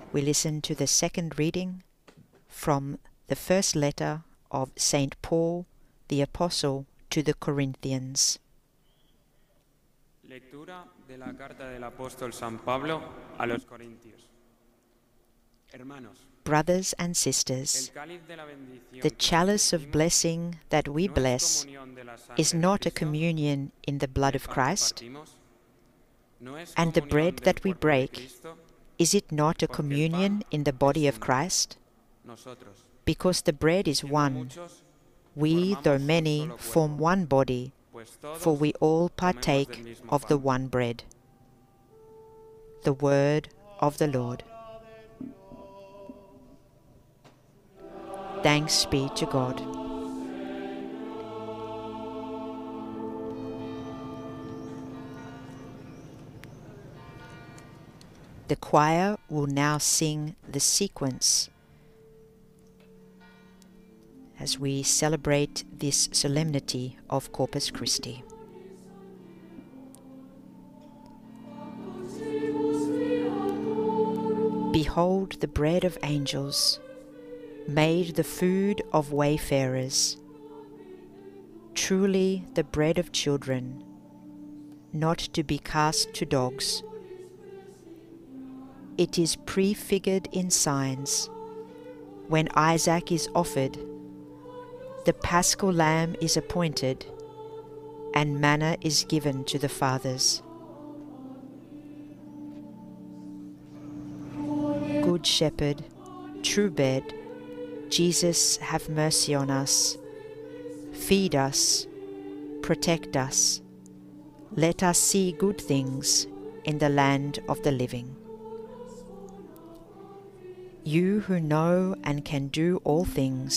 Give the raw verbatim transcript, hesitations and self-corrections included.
we listen to the second reading from the first letter of Saint Paul the Apostle to the Corinthians. Lectura de la carta del apóstol San Pablo a los Corintios. Hermanos, Brothers and sisters, the chalice of blessing that we bless is not a communion in the blood of Christ, and the bread that we break, is it not a communion in the body of Christ? Because the bread is one, we, though many, form one body, for we all partake of the one bread. The word of the Lord. Thanks be to God. The choir will now sing the sequence as we celebrate this solemnity of Corpus Christi. Behold the bread of angels, made the food of wayfarers, truly the bread of children, not to be cast to dogs. It is prefigured in signs. When Isaac is offered, the paschal lamb is appointed, and manna is given to the fathers. Good Shepherd, true bed, Jesus, have mercy on us. Feed us, protect us. Let us see good things in the land of the living. You who know and can do all things,